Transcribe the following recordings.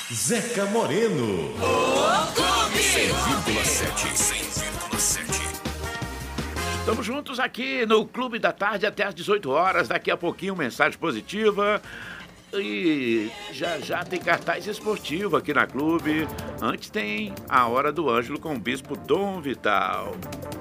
Zeca Moreno. O Clube. 100,7. Estamos juntos aqui no Clube da Tarde até às 18 horas. Daqui a pouquinho, mensagem positiva. E já tem cartaz esportivo aqui na Clube. Antes tem a Hora do Ângelo com o Bispo Dom Vital.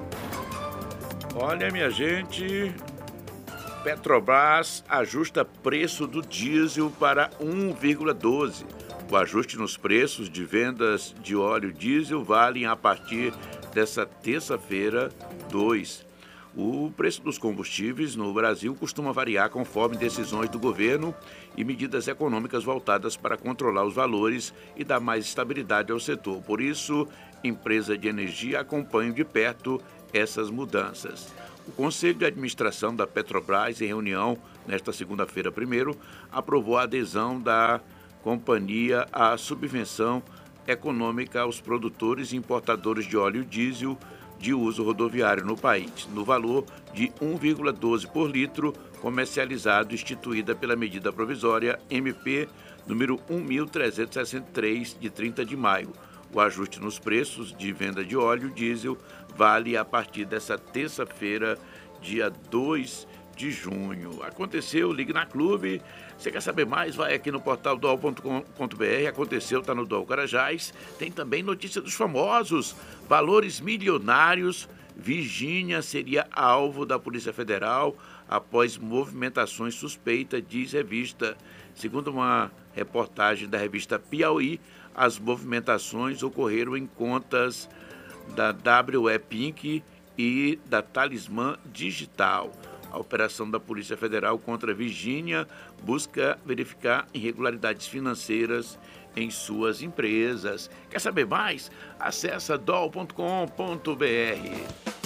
Olha, minha gente, Petrobras ajusta preço do diesel para 1,12. O ajuste nos preços de vendas de óleo diesel valem a partir dessa terça-feira, 2. O preço dos combustíveis no Brasil costuma variar conforme decisões do governo e medidas econômicas voltadas para controlar os valores e dar mais estabilidade ao setor. Por isso, a empresa de energia acompanha de perto essas mudanças. O Conselho de Administração da Petrobras, em reunião nesta segunda-feira, 1º, aprovou a adesão da companhia à subvenção econômica aos produtores e importadores de óleo diesel de uso rodoviário no país, no valor de 1,12 por litro, comercializado, instituída pela medida provisória MP número 1.363, de 30 de maio. O ajuste nos preços de venda de óleo diesel vale a partir dessa terça-feira, dia 2 de junho. Aconteceu, ligue na Clube. Você quer saber mais? Vai aqui no portal dol.com.br. Aconteceu, está no Dol Carajás. Tem também notícia dos famosos. Valores milionários. Virgínia seria alvo da Polícia Federal após movimentações suspeitas, diz revista. Segundo uma reportagem da revista Piauí, as movimentações ocorreram em contas da WE Pink e da Talismã Digital. A operação da Polícia Federal contra Virgínia busca verificar irregularidades financeiras em suas empresas. Quer saber mais? Acesse dol.com.br.